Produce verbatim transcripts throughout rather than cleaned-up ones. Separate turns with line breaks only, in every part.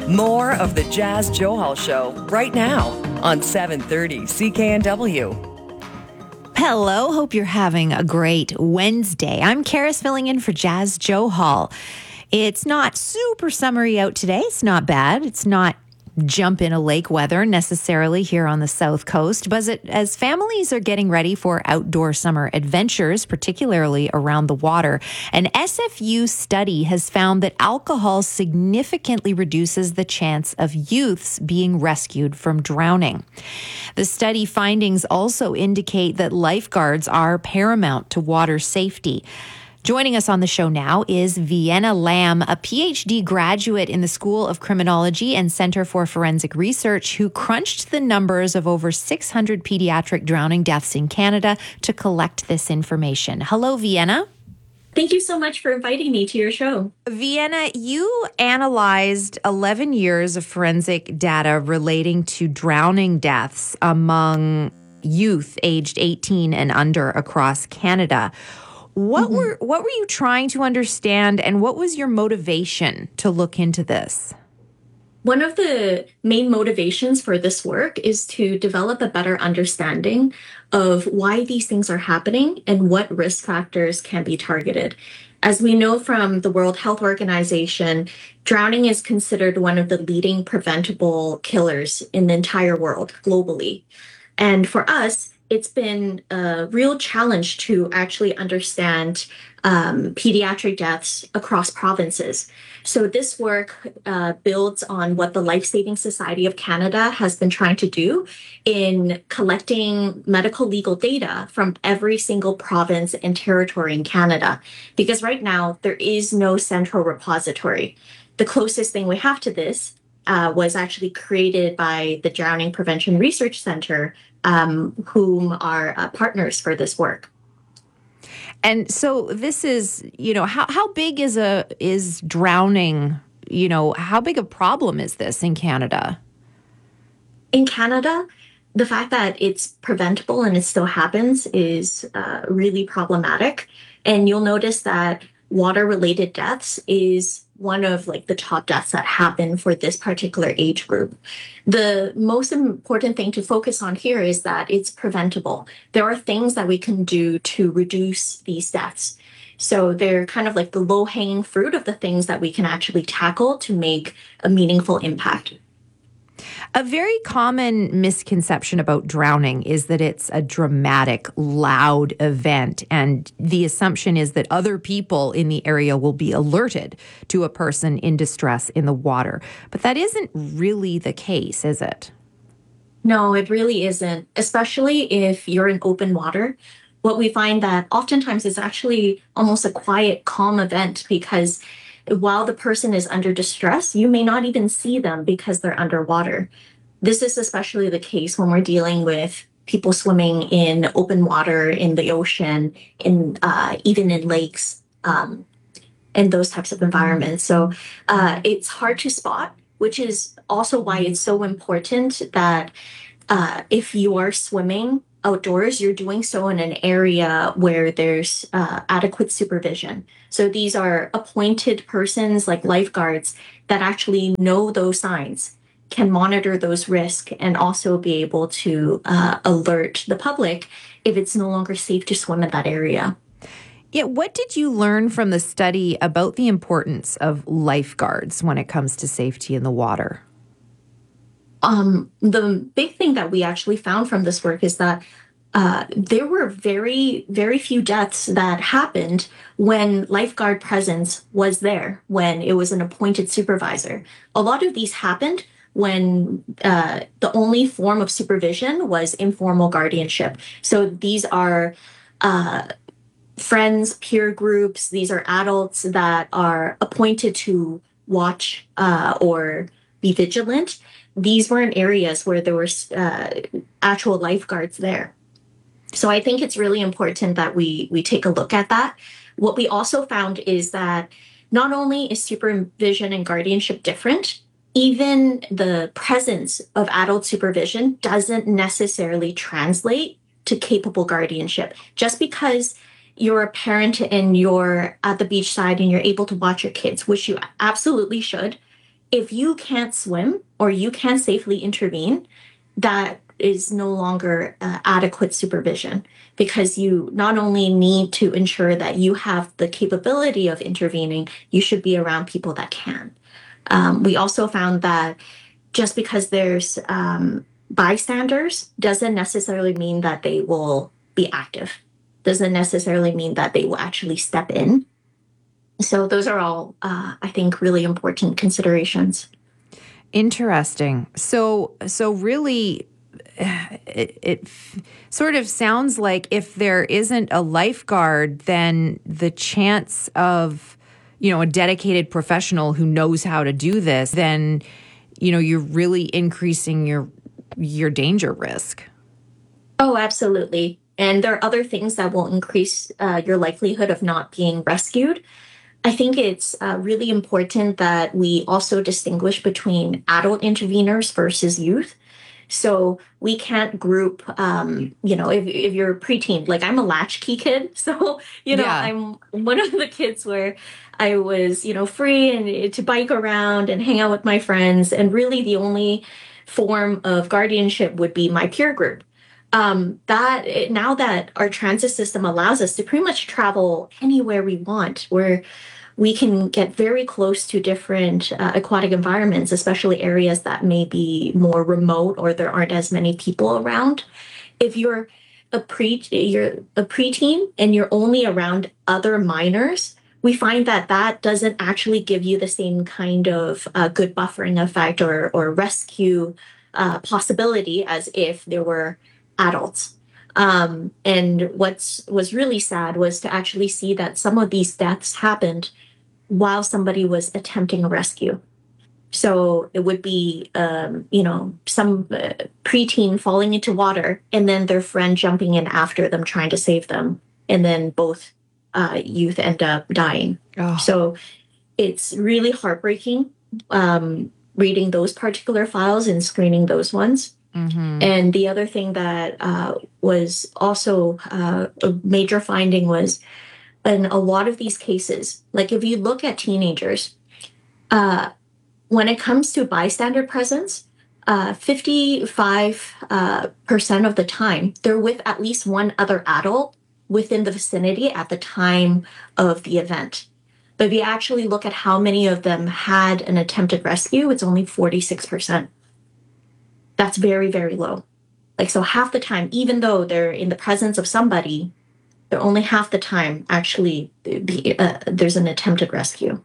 More of the Jas Johal Show right now on seven thirty C K N W.
Hello, hope you're having a great Wednesday. I'm Karis filling in for Jas Johal. It's not super summery out today. It's not bad. It's not jump in a lake weather necessarily here on the South Coast, but as, it, as families are getting ready for outdoor summer adventures, particularly around the water, an S F U study has found that alcohol significantly reduces the chance of youths being rescued from drowning. The study findings also indicate that lifeguards are paramount to water safety. Joining us on the show now is Vienna Lamb, a P H D graduate in the School of Criminology and Center for Forensic Research, who crunched the numbers of over six hundred pediatric drowning deaths in Canada to collect this information. Hello, Vienna.
Thank you so much for inviting me to your show.
Vienna, you analyzed eleven years of forensic data relating to drowning deaths among youth aged eighteen and under across Canada. What mm-hmm. were what were you trying to understand, and what was your motivation to look into this?
One of the main motivations for this work is to develop a better understanding of why these things are happening and what risk factors can be targeted. As we know from the World Health Organization, drowning is considered one of the leading preventable killers in the entire world globally. And for us, it's been a real challenge to actually understand um, pediatric deaths across provinces. So this work uh, builds on what the Life Saving Society of Canada has been trying to do in collecting medical legal data from every single province and territory in Canada. Because right now, there is no central repository. The closest thing we have to this uh, was actually created by the Drowning Prevention Research Center, Um, whom are uh, partners for this work.
And so this is, you know, how, how big is a is drowning, you know, how big a problem is this in Canada?
In Canada, the fact that it's preventable and it still happens is uh, really problematic. And you'll notice that water-related deaths is one of like the top deaths that happen for this particular age group. The most important thing to focus on here is that it's preventable. There are things that we can do to reduce these deaths. So they're kind of like the low-hanging fruit of the things that we can actually tackle to make a meaningful impact.
A very common misconception about drowning is that it's a dramatic, loud event, and the assumption is that other people in the area will be alerted to a person in distress in the water. But that isn't really the case, is it?
No, it really isn't, especially if you're in open water. What we find that oftentimes is actually almost a quiet, calm event, because while the person is under distress, you may not even see them because they're underwater. This is especially the case when we're dealing with people swimming in open water, in the ocean, in uh, even in lakes, um, and those types of environments. So uh, it's hard to spot, which is also why it's so important that uh, if you are swimming outdoors, you're doing so in an area where there's uh, adequate supervision. So these are appointed persons like lifeguards that actually know those signs, can monitor those risks, and also be able to uh, alert the public if it's no longer safe to swim in that area.
Yeah, what did you learn from the study about the importance of lifeguards when it comes to safety in the water?
Um, the big thing that we actually found from this work is that uh, there were very, very few deaths that happened when lifeguard presence was there, when it was an appointed supervisor. A lot of these happened when uh, the only form of supervision was informal guardianship. So these are uh, friends, peer groups, these are adults that are appointed to watch uh, or be vigilant. These weren't areas where there were uh, actual lifeguards there. So I think it's really important that we we take a look at that. What we also found is that not only is supervision and guardianship different, even the presence of adult supervision doesn't necessarily translate to capable guardianship. Just because you're a parent and you're at the beachside and you're able to watch your kids, which you absolutely should, if you can't swim or you can't safely intervene, that is no longer uh, adequate supervision, because you not only need to ensure that you have the capability of intervening, you should be around people that can. Um, we also found that just because there's um, bystanders doesn't necessarily mean that they will be active, doesn't necessarily mean that they will actually step in. So those are all, uh, I think, really important considerations.
Interesting. So, so really, it, it sort of sounds like if there isn't a lifeguard, then the chance of, you know, a dedicated professional who knows how to do this, then, you know, you're really increasing your your danger risk.
Oh, absolutely. And there are other things that will increase uh, your likelihood of not being rescued. I think it's uh, really important that we also distinguish between adult interveners versus youth. So we can't group, um, you know, if, if you're a preteen, like I'm a latchkey kid. So, you know,
Yeah.
I'm one of the kids where I was, you know, free and to bike around and hang out with my friends. And really the only form of guardianship would be my peer group. Um, that now that our transit system allows us to pretty much travel anywhere we want, where we can get very close to different uh, aquatic environments, especially areas that may be more remote or there aren't as many people around. If you're a pre you're a preteen and you're only around other minors, we find that that doesn't actually give you the same kind of uh, good buffering effect or or rescue uh, possibility as if there were adults. Um, and what's was really sad was to actually see that some of these deaths happened while somebody was attempting a rescue. So it would be, um, you know, some uh, preteen falling into water and then their friend jumping in after them trying to save them. And then both uh, youth end up dying.
Oh.
So it's really heartbreaking um, reading those particular files and screening those ones.
Mm-hmm.
And the other thing that uh, was also uh, a major finding was in a lot of these cases, like if you look at teenagers, uh, when it comes to bystander presence, uh, fifty-five uh, percent of the time, they're with at least one other adult within the vicinity at the time of the event. But if you actually look at how many of them had an attempted rescue, it's only forty-six percent. That's very, very low. Like, so half the time, even though they're in the presence of somebody, they're only half the time actually the, uh, there's an attempted rescue.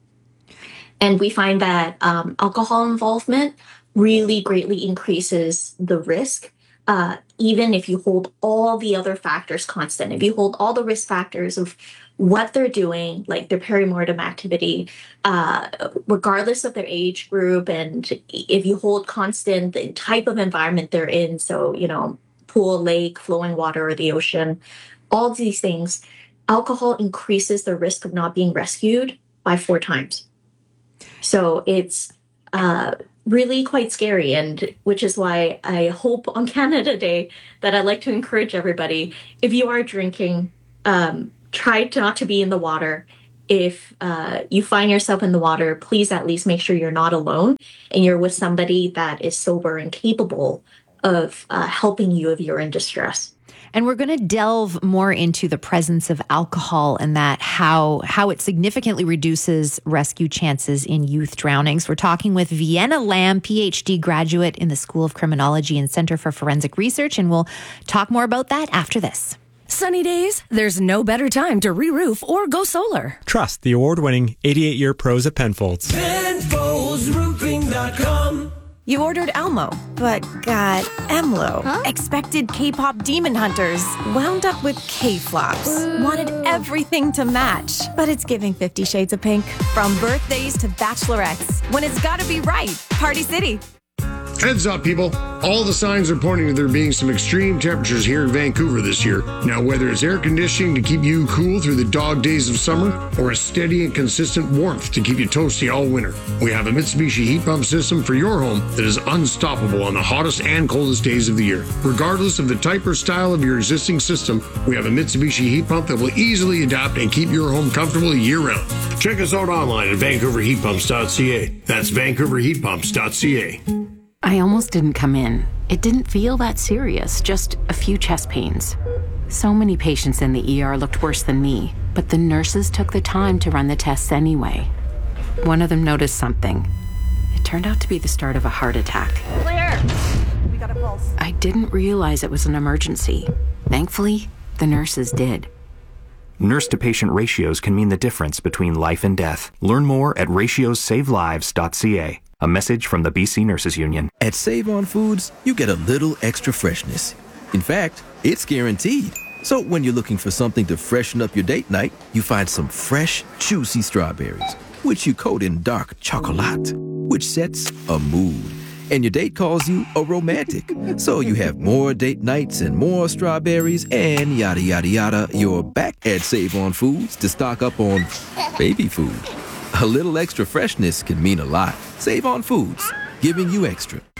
And we find that um, alcohol involvement really greatly increases the risk, uh, even if you hold all the other factors constant. If you hold all the risk factors of what they're doing, like their perimortem activity, uh, regardless of their age group, and if you hold constant the type of environment they're in, so, you know, pool, lake, flowing water, or the ocean, all of these things, alcohol increases the risk of not being rescued by four times. So it's uh, really quite scary, and which is why I hope on Canada Day that I'd like to encourage everybody, if you are drinking, um, try to not to be in the water. If uh, you find yourself in the water, please at least make sure you're not alone and you're with somebody that is sober and capable of uh, helping you if you're in distress.
And we're going to delve more into the presence of alcohol and that how how it significantly reduces rescue chances in youth drownings. We're talking with Vienna Lam, P H D graduate in the School of Criminology and Center for Forensic Research, and we'll talk more about that after this.
Sunny days, there's no better time to re-roof or go solar.
Trust the award-winning eighty-eight year pros at Penfolds.
Penfolds Roofing dot com.
You ordered Elmo, but got Emlo.
Huh?
Expected K-pop demon hunters, wound up with K-flops. Wanted everything to match, but it's giving Fifty Shades of Pink. From birthdays to bachelorettes, when it's gotta be right, Party City.
Heads up, people. All the signs are pointing to there being some extreme temperatures here in Vancouver this year. Now, whether it's air conditioning to keep you cool through the dog days of summer or a steady and consistent warmth to keep you toasty all winter, we have a Mitsubishi heat pump system for your home that is unstoppable on the hottest and coldest days of the year. Regardless of the type or style of your existing system, we have a Mitsubishi heat pump that will easily adapt and keep your home comfortable year-round. Check us out online at vancouver heat pumps dot c a. That's vancouver heat pumps dot c a.
I almost didn't come in. It didn't feel that serious, just a few chest pains. So many patients in the E R looked worse than me, but the nurses took the time to run the tests anyway. One of them noticed something. It turned out to be the start of a heart attack.
Claire! We got a pulse.
I didn't realize it was an emergency. Thankfully, the nurses did.
Nurse-to-patient ratios can mean the difference between life and death. Learn more at ratios save lives dot c a. A message from the B C Nurses Union.
At Save On Foods, you get a little extra freshness. In fact, it's guaranteed. So when you're looking for something to freshen up your date night, you find some fresh, juicy strawberries, which you coat in dark chocolate, which sets a mood. And your date calls you a romantic. So you have more date nights and more strawberries and yada, yada, yada. You're back at Save On Foods to stock up on baby food. A little extra freshness can mean a lot. Save On Foods, giving you extra.